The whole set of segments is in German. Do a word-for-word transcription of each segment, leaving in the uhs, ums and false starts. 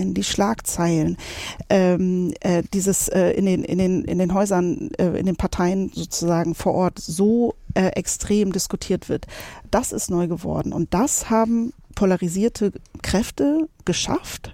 Parteien, die Schlagzeilen, ähm, äh, dieses äh, in den in den in den Häusern, äh, in den Parteien sozusagen vor Ort so äh, extrem diskutiert wird, das ist neu geworden. Und das haben polarisierte Kräfte geschafft,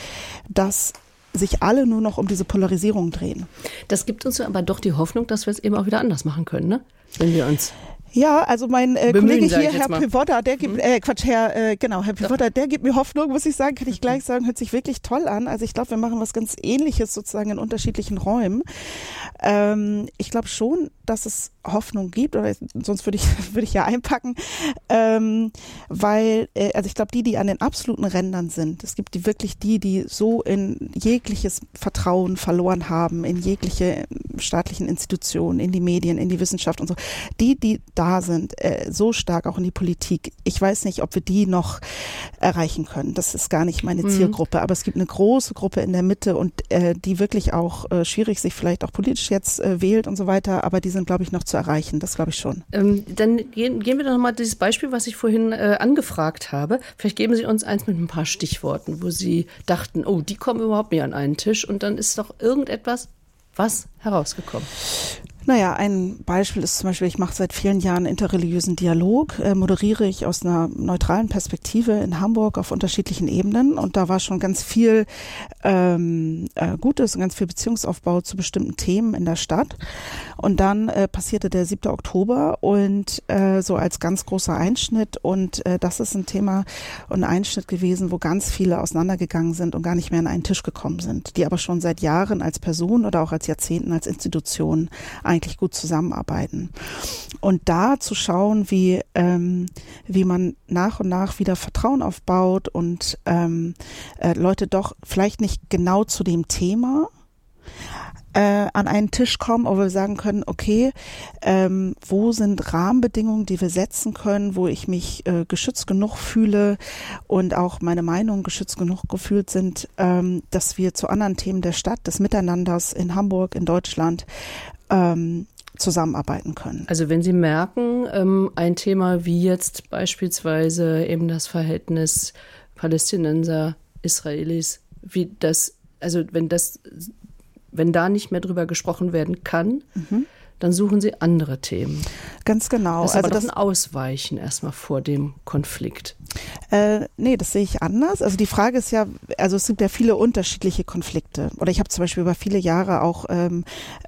dass sich alle nur noch um diese Polarisierung drehen. Das gibt uns aber doch die Hoffnung, dass wir es eben auch wieder anders machen können, ne? Wenn wir uns Ja, also mein äh, Bemühen, Kollege hier, Herr mal. Pivotta, der gibt, äh, Quatsch, Herr, äh, genau, Herr Pivotta, der gibt mir Hoffnung, muss ich sagen, kann ich gleich sagen, hört sich wirklich toll an. Also ich glaube, wir machen was ganz Ähnliches sozusagen in unterschiedlichen Räumen. Ähm, ich glaube schon, dass es Hoffnung gibt, oder sonst würde ich, würde ich ja einpacken, ähm, weil, äh, also ich glaube, die, die an den absoluten Rändern sind, es gibt die wirklich die, die so in jegliches Vertrauen verloren haben, in jegliche staatlichen Institutionen, in die Medien, in die Wissenschaft und so, die, die da sind, äh, so stark auch in die Politik. Ich weiß nicht, ob wir die noch erreichen können. Das ist gar nicht meine mhm. Zielgruppe, aber es gibt eine große Gruppe in der Mitte und äh, die wirklich auch äh, schwierig sich vielleicht auch politisch jetzt äh, wählt und so weiter, aber die sind, glaube ich, noch zu erreichen. Das glaube ich schon. Ähm, dann gehen, gehen wir doch mal dieses Beispiel, was ich vorhin äh, angefragt habe. Vielleicht geben Sie uns eins mit ein paar Stichworten, wo Sie dachten, oh, die kommen überhaupt nicht an einen Tisch und dann ist doch irgendetwas, was herausgekommen. Naja, ein Beispiel ist zum Beispiel, ich mache seit vielen Jahren interreligiösen Dialog, äh, moderiere ich aus einer neutralen Perspektive in Hamburg auf unterschiedlichen Ebenen und da war schon ganz viel ähm, äh, Gutes und ganz viel Beziehungsaufbau zu bestimmten Themen in der Stadt und dann äh, passierte der siebte Oktober und äh, so als ganz großer Einschnitt und äh, das ist ein Thema und ein Einschnitt gewesen, wo ganz viele auseinandergegangen sind und gar nicht mehr an einen Tisch gekommen sind, die aber schon seit Jahren als Person oder auch als Jahrzehnten als Institution eigentlich gut zusammenarbeiten. Und da zu schauen, wie, ähm, wie man nach und nach wieder Vertrauen aufbaut und ähm, äh, Leute doch vielleicht nicht genau zu dem Thema äh, an einen Tisch kommen, aber wir sagen können, okay, ähm, wo sind Rahmenbedingungen, die wir setzen können, wo ich mich äh, geschützt genug fühle und auch meine Meinung geschützt genug gefühlt sind, ähm, dass wir zu anderen Themen der Stadt, des Miteinanders in Hamburg, in Deutschland, Ähm, zusammenarbeiten können. Also wenn Sie merken, ähm, ein Thema wie jetzt beispielsweise eben das Verhältnis Palästinenser, Israelis, wie das, also wenn das, wenn da nicht mehr drüber gesprochen werden kann, mhm. dann suchen Sie andere Themen. Ganz genau. Das ist also aber das doch ein Ausweichen erstmal vor dem Konflikt. Äh, nee, das sehe ich anders. Also die Frage ist ja, also es gibt ja viele unterschiedliche Konflikte. Oder ich habe zum Beispiel über viele Jahre auch ähm,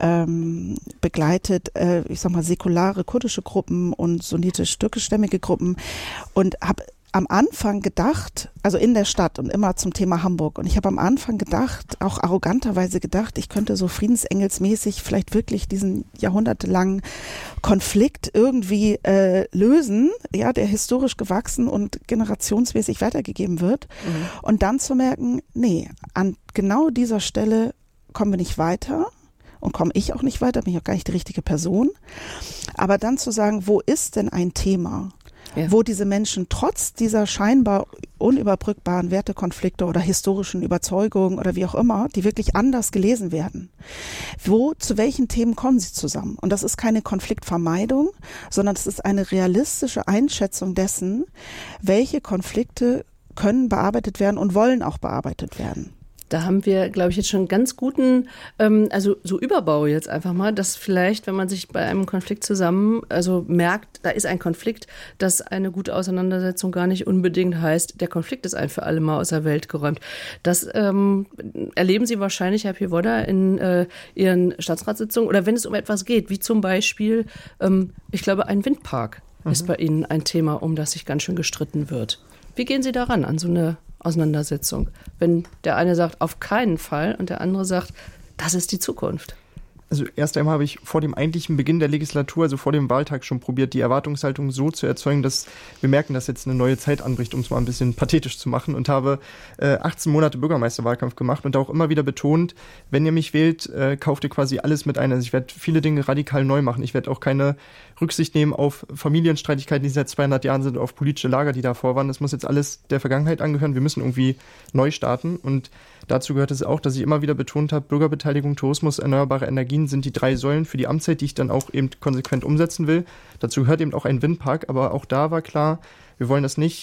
ähm, begleitet, äh, ich sag mal, säkulare kurdische Gruppen und sunnitisch-türkischstämmige Gruppen und habe am Anfang gedacht, also in der Stadt und immer zum Thema Hamburg. Und ich habe am Anfang gedacht, auch arroganterweise gedacht, ich könnte so friedensengelsmäßig vielleicht wirklich diesen jahrhundertelangen Konflikt irgendwie äh, lösen, ja, der historisch gewachsen und generationsmäßig weitergegeben wird. Mhm. Und dann zu merken, nee, an genau dieser Stelle kommen wir nicht weiter. Und komme ich auch nicht weiter, bin ich auch gar nicht die richtige Person. Aber dann zu sagen, wo ist denn ein Thema, ja, wo diese Menschen trotz dieser scheinbar unüberbrückbaren Wertekonflikte oder historischen Überzeugungen oder wie auch immer, die wirklich anders gelesen werden. Wo, zu welchen Themen kommen sie zusammen? Und das ist keine Konfliktvermeidung, sondern das ist eine realistische Einschätzung dessen, welche Konflikte können bearbeitet werden und wollen auch bearbeitet werden. Da haben wir, glaube ich, jetzt schon einen ganz guten, ähm, also so Überbau jetzt einfach mal, dass vielleicht, wenn man sich bei einem Konflikt zusammen, also merkt, da ist ein Konflikt, dass eine gute Auseinandersetzung gar nicht unbedingt heißt, der Konflikt ist ein für alle Mal aus der Welt geräumt. Das ähm, erleben Sie wahrscheinlich, Herr Pivotta, in äh, Ihren Stadtratssitzungen oder wenn es um etwas geht, wie zum Beispiel, ähm, ich glaube, ein Windpark mhm. ist bei Ihnen ein Thema, um das sich ganz schön gestritten wird. Wie gehen Sie daran, an so eine Auseinandersetzung, wenn der eine sagt, auf keinen Fall und der andere sagt, das ist die Zukunft? Also erst einmal habe ich vor dem eigentlichen Beginn der Legislatur, also vor dem Wahltag schon probiert, die Erwartungshaltung so zu erzeugen, dass wir merken, dass jetzt eine neue Zeit anbricht, um es mal ein bisschen pathetisch zu machen und habe äh, achtzehn Monate Bürgermeisterwahlkampf gemacht und auch immer wieder betont, wenn ihr mich wählt, äh, kauft ihr quasi alles mit ein. Also ich werde viele Dinge radikal neu machen. Ich werde auch keine Rücksicht nehmen auf Familienstreitigkeiten, die seit zweihundert Jahren sind, auf politische Lager, die davor waren. Das muss jetzt alles der Vergangenheit angehören. Wir müssen irgendwie neu starten und dazu gehört es auch, dass ich immer wieder betont habe, Bürgerbeteiligung, Tourismus, erneuerbare Energien sind die drei Säulen für die Amtszeit, die ich dann auch eben konsequent umsetzen will. Dazu gehört eben auch ein Windpark, aber auch da war klar, wir wollen das nicht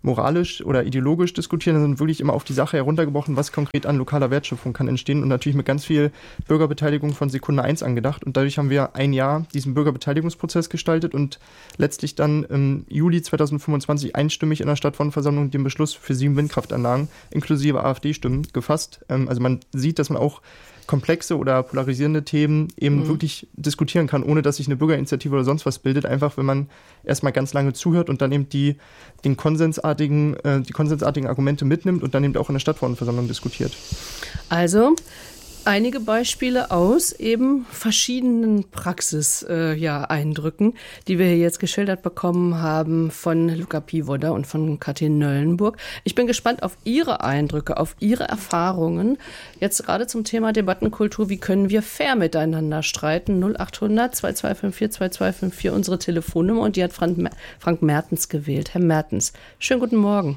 moralisch oder ideologisch diskutieren, sondern wirklich immer auf die Sache heruntergebrochen, was konkret an lokaler Wertschöpfung kann entstehen und natürlich mit ganz viel Bürgerbeteiligung von Sekunde eins angedacht. Und dadurch haben wir ein Jahr diesen Bürgerbeteiligungsprozess gestaltet und letztlich dann im Juli zweitausendfünfundzwanzig einstimmig in der Stadtverordnetenversammlung den Beschluss für sieben Windkraftanlagen inklusive AfD-Stimmen gefasst. Also man sieht, dass man auch komplexe oder polarisierende Themen eben mhm. wirklich diskutieren kann, ohne dass sich eine Bürgerinitiative oder sonst was bildet, einfach wenn man erstmal ganz lange zuhört und dann eben die, den konsensartigen, äh, die konsensartigen Argumente mitnimmt und dann eben auch in der Stadtverordnetenversammlung diskutiert. Also einige Beispiele aus eben verschiedenen Praxis-Eindrücken, äh, ja, Eindrücken, die wir hier jetzt geschildert bekommen haben von Luca Pivoda und von Katrin Nöllenburg. Ich bin gespannt auf Ihre Eindrücke, auf Ihre Erfahrungen. Jetzt gerade zum Thema Debattenkultur. Wie können wir fair miteinander streiten? null achthundert zwei zwei fünf vier zwei zwei fünf vier unsere Telefonnummer und die hat Frank, Frank Mertens gewählt. Herr Mertens, schönen guten Morgen.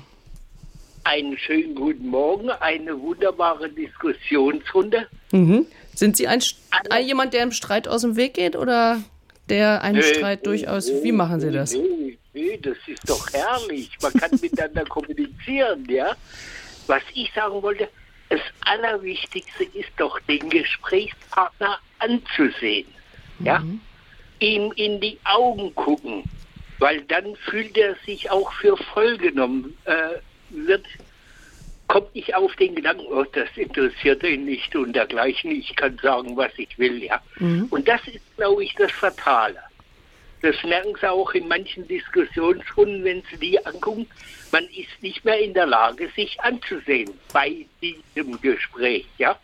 Einen schönen guten Morgen, eine wunderbare Diskussionsrunde. Mhm. Sind Sie ein, ein jemand, der im Streit aus dem Weg geht oder der einen nee, Streit nee, durchaus, nee, wie machen Sie das? Nee, nee, das ist doch herrlich. Man kann miteinander kommunizieren, ja. Was ich sagen wollte, das Allerwichtigste ist doch, den Gesprächspartner anzusehen, ja. Mhm. Ihm in die Augen gucken, weil dann fühlt er sich auch für voll genommen. Äh, wird, kommt nicht auf den Gedanken, oh, das interessiert ihn nicht und dergleichen, ich kann sagen, was ich will, ja. Mhm. Und das ist, glaube ich, das Fatale. Das merken Sie auch in manchen Diskussionsrunden, wenn Sie die angucken, man ist nicht mehr in der Lage, sich anzusehen bei diesem Gespräch, ja.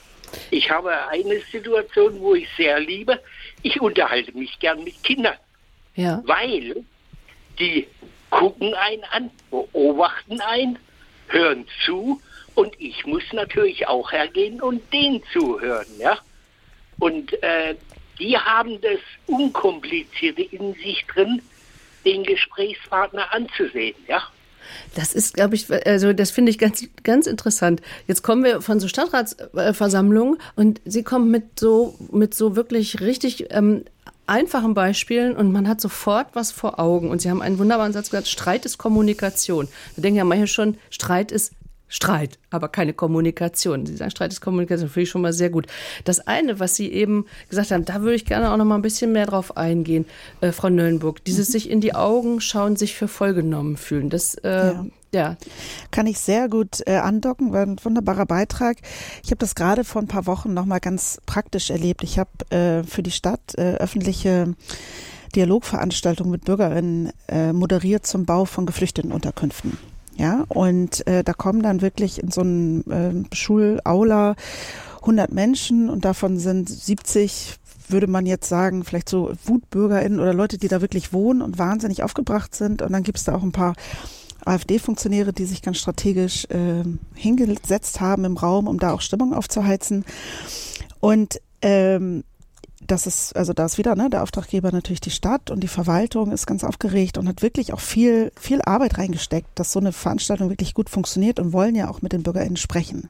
Ich habe eine Situation, wo ich sehr liebe, ich unterhalte mich gern mit Kindern, ja. Weil die gucken einen an, beobachten einen, hören zu und ich muss natürlich auch hergehen und denen zuhören, ja. Und äh, die haben das Unkomplizierte in sich drin, den Gesprächspartner anzusehen, ja. Das ist, glaube ich, also das finde ich ganz, ganz interessant. Jetzt kommen wir von so Stadtratsversammlungen und Sie kommen mit so, mit so wirklich richtig ähm, einfachen Beispielen und man hat sofort was vor Augen. Und Sie haben einen wunderbaren Satz gesagt, Streit ist Kommunikation. Da denken ja manche schon, Streit ist Streit, aber keine Kommunikation. Sie sagen, Streit ist Kommunikation, finde ich schon mal sehr gut. Das eine, was Sie eben gesagt haben, da würde ich gerne auch noch mal ein bisschen mehr drauf eingehen, äh, Frau Nöllenburg. Dieses mhm. sich in die Augen schauen, sich für voll genommen fühlen. Das, äh, ja. ja. Kann ich sehr gut äh, andocken, war ein wunderbarer Beitrag. Ich habe das gerade vor ein paar Wochen noch mal ganz praktisch erlebt. Ich habe äh, für die Stadt äh, öffentliche Dialogveranstaltungen mit Bürgerinnen äh, moderiert zum Bau von Geflüchtetenunterkünften. Ja, und äh, da kommen dann wirklich in so einem äh, Schulaula hundert Menschen und davon sind siebzig, würde man jetzt sagen, vielleicht so WutbürgerInnen oder Leute, die da wirklich wohnen und wahnsinnig aufgebracht sind. Und dann gibt es da auch ein paar AfD-Funktionäre, die sich ganz strategisch äh, hingesetzt haben im Raum, um da auch Stimmung aufzuheizen. Und ähm, das ist, also da ist wieder, ne, der Auftraggeber natürlich die Stadt und die Verwaltung ist ganz aufgeregt und hat wirklich auch viel, viel Arbeit reingesteckt, dass so eine Veranstaltung wirklich gut funktioniert und wollen ja auch mit den BürgerInnen sprechen.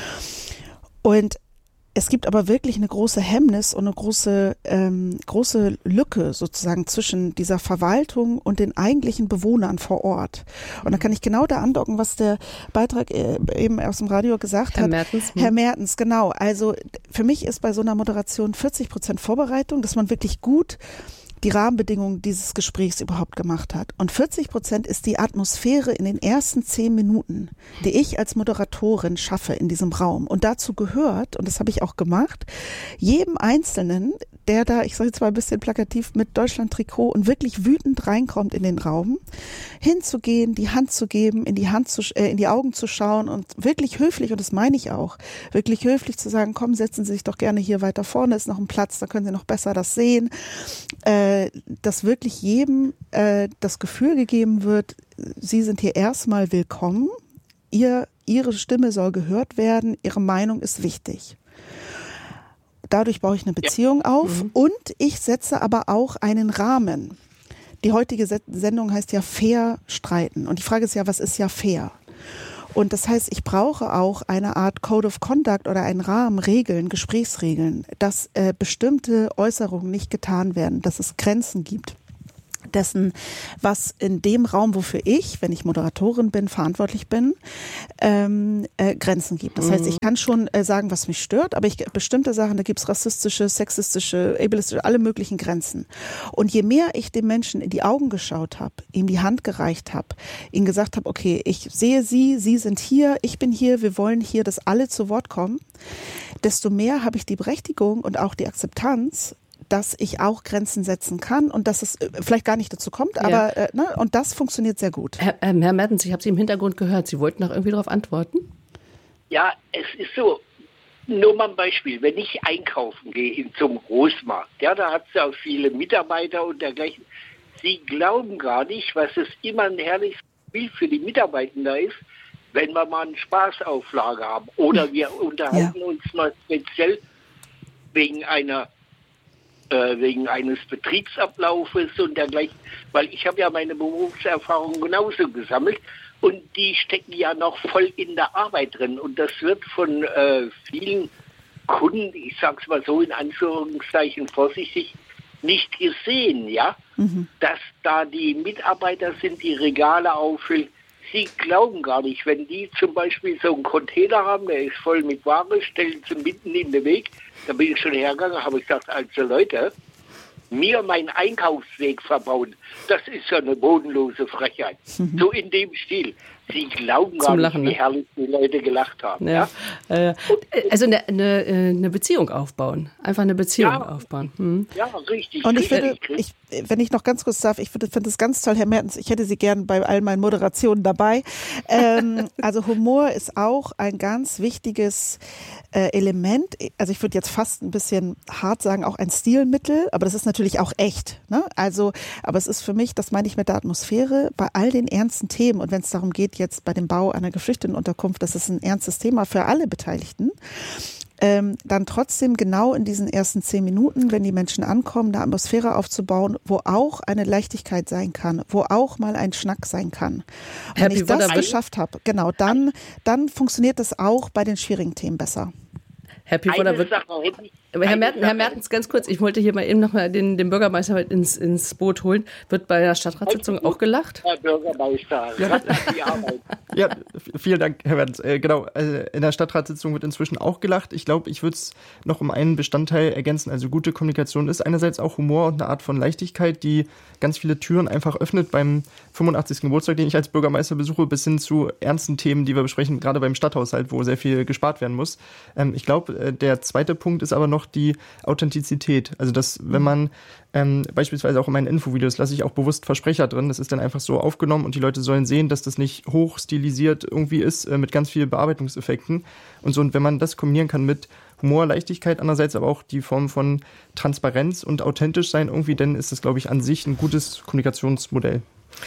Und es gibt aber wirklich eine große Hemmnis und eine große, ähm, große Lücke sozusagen zwischen dieser Verwaltung und den eigentlichen Bewohnern vor Ort. Und dann kann ich genau da andocken, was der Beitrag eben aus dem Radio gesagt Herr hat. Mertens, Herr Mertens, genau. Also für mich ist bei so einer Moderation vierzig Prozent Vorbereitung, dass man wirklich gut die Rahmenbedingungen dieses Gesprächs überhaupt gemacht hat. Und vierzig Prozent ist die Atmosphäre in den ersten zehn Minuten, die ich als Moderatorin schaffe in diesem Raum. Und dazu gehört, und das habe ich auch gemacht, jedem Einzelnen, der da, ich sage jetzt mal ein bisschen plakativ, mit Deutschland-Trikot und wirklich wütend reinkommt in den Raum, hinzugehen, die Hand zu geben, in die Hand zu, äh, in die Augen zu schauen und wirklich höflich, und das meine ich auch, wirklich höflich zu sagen, komm, setzen Sie sich doch gerne hier weiter vorne, ist noch ein Platz, da können Sie noch besser das sehen, äh, dass wirklich jedem äh, das Gefühl gegeben wird, Sie sind hier erstmal willkommen, Ihr, Ihre Stimme soll gehört werden, Ihre Meinung ist wichtig. Dadurch baue ich eine Beziehung ja. auf mhm. und ich setze aber auch einen Rahmen. Die heutige Sendung heißt ja fair streiten und die Frage ist ja, was ist ja fair? Und das heißt, ich brauche auch eine Art Code of Conduct oder einen Rahmen, Regeln, Gesprächsregeln, dass äh, bestimmte Äußerungen nicht getan werden, dass es Grenzen gibt, dessen, was in dem Raum, wofür ich, wenn ich Moderatorin bin, verantwortlich bin, ähm, äh, Grenzen gibt. Das mhm. heißt, ich kann schon äh, sagen, was mich stört, aber ich bestimmte Sachen, da gibt es rassistische, sexistische, ableistische, alle möglichen Grenzen. Und je mehr ich dem Menschen in die Augen geschaut habe, ihm die Hand gereicht habe, ihm gesagt habe, okay, ich sehe Sie, Sie sind hier, ich bin hier, wir wollen hier, dass alle zu Wort kommen, desto mehr habe ich die Berechtigung und auch die Akzeptanz, dass ich auch Grenzen setzen kann und dass es vielleicht gar nicht dazu kommt, aber ja. äh, ne, und das funktioniert sehr gut. Herr, ähm, Herr Mertens, ich habe Sie im Hintergrund gehört, Sie wollten noch irgendwie darauf antworten? Ja, es ist so, nur mal ein Beispiel, wenn ich einkaufen gehe zum Großmarkt, ja, da hat es ja auch viele Mitarbeiter und dergleichen, Sie glauben gar nicht, was es immer ein herrliches Spiel für die Mitarbeiter ist, wenn wir mal eine Spaßauflage haben oder wir unterhalten ja. uns mal speziell wegen einer wegen eines Betriebsablaufes und dergleichen, weil ich habe ja meine Berufserfahrung genauso gesammelt und die stecken ja noch voll in der Arbeit drin und das wird von äh, vielen Kunden, ich sag's mal so in Anführungszeichen vorsichtig, nicht gesehen, ja, mhm. dass da die Mitarbeiter sind, die Regale auffüllen. Sie glauben gar nicht, wenn die zum Beispiel so einen Container haben, der ist voll mit Ware, stellen sie mitten in den Weg, da bin ich schon hergegangen, habe ich gesagt, also Leute, mir meinen Einkaufsweg verbauen, das ist ja eine bodenlose Frechheit. Mhm. So in dem Stil. Sie glauben gar Lachen, nicht, wie ne? herrlich die Leute gelacht haben. Ja. Ja? Äh, also eine, eine, eine Beziehung aufbauen. Einfach eine Beziehung ja. aufbauen. Mhm. Ja, richtig. Und ich finde, ich, wenn ich noch ganz kurz darf, ich finde find das ganz toll, Herr Mertens, ich hätte Sie gern bei all meinen Moderationen dabei. ähm, also Humor ist auch ein ganz wichtiges äh, Element. Also ich würde jetzt fast ein bisschen hart sagen, auch ein Stilmittel, aber das ist natürlich auch echt. Ne? Also, aber es ist für mich, das meine ich mit der Atmosphäre, bei all den ernsten Themen und wenn es darum geht, jetzt bei dem Bau einer Geflüchtetenunterkunft, das ist ein ernstes Thema für alle Beteiligten, ähm, dann trotzdem genau in diesen ersten zehn Minuten, wenn die Menschen ankommen, eine Atmosphäre aufzubauen, wo auch eine Leichtigkeit sein kann, wo auch mal ein Schnack sein kann. Und wenn ich das geschafft habe, genau, dann, dann funktioniert das auch bei den schwierigen Themen besser. Herr Pivoda wird... Aber Herr, Mertens, Herr Mertens, ganz kurz, ich wollte hier mal eben noch mal den, den Bürgermeister mit ins, ins Boot holen. Wird bei der Stadtratssitzung auch gelacht? Herr Bürgermeister, ja. die Arbeit. Ja, vielen Dank, Herr Mertens. Äh, genau, also in der Stadtratssitzung wird inzwischen auch gelacht. Ich glaube, ich würde es noch um einen Bestandteil ergänzen. Also gute Kommunikation ist einerseits auch Humor und eine Art von Leichtigkeit, die ganz viele Türen einfach öffnet beim fünfundachtzigsten Geburtstag, den ich als Bürgermeister besuche, bis hin zu ernsten Themen, die wir besprechen, gerade beim Stadthaushalt, wo sehr viel gespart werden muss. Ähm, ich glaube, der zweite Punkt ist aber noch die Authentizität. Also dass, wenn man ähm, beispielsweise auch in meinen Infovideos lasse ich auch bewusst Versprecher drin, das ist dann einfach so aufgenommen und die Leute sollen sehen, dass das nicht hochstilisiert irgendwie ist, äh, mit ganz vielen Bearbeitungseffekten und so. Und wenn man das kombinieren kann mit Humor, Leichtigkeit, andererseits aber auch die Form von Transparenz und authentisch sein irgendwie, dann ist das, glaube ich, an sich ein gutes Kommunikationsmodell.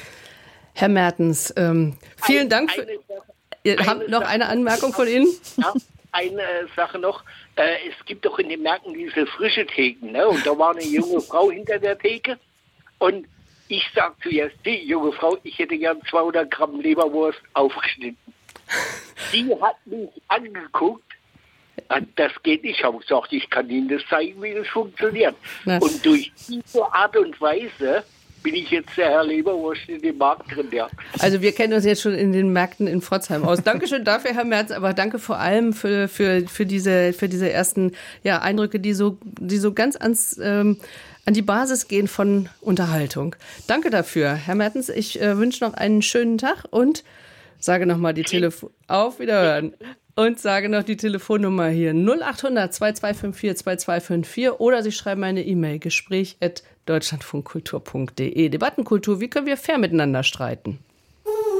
Herr Mertens, ähm, vielen eine, Dank. Für, eine Sache, ihr eine habt noch Sache, eine Anmerkung von Ihnen? Ja, eine Sache noch. Äh, es gibt doch in den Märkten diese frische Theken, ne? Und da war eine junge Frau hinter der Theke und ich sag zu ihr, die junge Frau, ich hätte gern zweihundert Gramm Leberwurst aufgeschnitten. Sie hat mich angeguckt. Das geht nicht. Ich habe gesagt, ich kann Ihnen das zeigen, wie das funktioniert. Na. Und durch diese Art und Weise bin ich jetzt der Herr Leberwurst in dem Markt drin, ja. Also wir kennen uns jetzt schon in den Märkten in Pforzheim aus. Dankeschön dafür, Herr Mertens, aber danke vor allem für, für, für, diese, für diese ersten ja, Eindrücke, die so, die so ganz ans, ähm, an die Basis gehen von Unterhaltung. Danke dafür, Herr Mertens. Ich äh, wünsche noch einen schönen Tag und sage nochmal die Telefon... Auf Wiederhören. Und sage noch die Telefonnummer hier null acht hundert zwei zwei fünf vier zwei zwei fünf vier oder Sie schreiben eine E-Mail gespräch at deutschlandfunkkultur punkt de. Debattenkultur, wie können wir fair miteinander streiten?